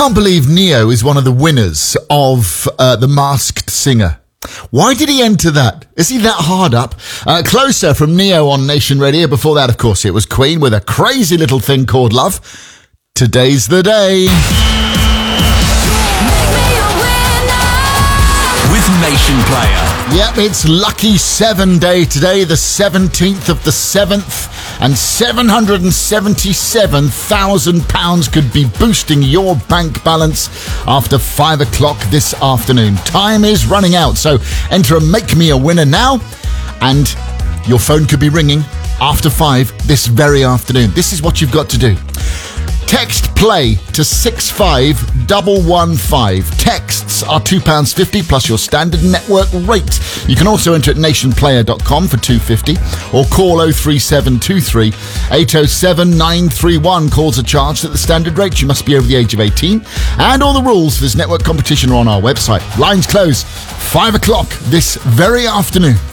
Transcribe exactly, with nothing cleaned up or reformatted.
can't believe Neo is one of the winners of uh, The Masked Singer. Why did he enter that? Is he that hard up? Uh, Closer from Neo on Nation Radio. Before that, of course, it was Queen with a crazy little thing called Love. Today's the day. With Nation Player. Yep, it's Lucky Seven Day today, the seventeenth of the seventh, and seven hundred seventy-seven thousand pounds could be boosting your bank balance after five o'clock this afternoon. Time is running out, so enter a Make Me a Winner now, and your phone could be ringing after five this very afternoon. This is what you've got to do. Text play to six five one one five. Texts are two pounds fifty plus your standard network rate. You can also enter at nation player dot com for two pounds fifty or call oh three seven two three eight oh seven nine three one. Calls are charged at the standard rate. You must be over the age of eighteen. And all the rules for this network competition are on our website. Lines close five o'clock this very afternoon.